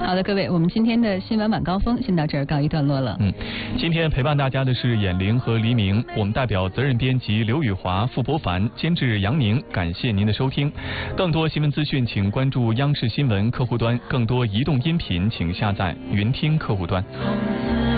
好的，各位，我们今天的新闻晚高峰先到这儿告一段落了。 今天陪伴大家的是眼玲和黎明，我们代表责任编辑刘宇华、傅博凡，监制杨宁，感谢您的收听。更多新闻资讯，请关注央视新闻客户端；更多移动音频，请下载云听客户端。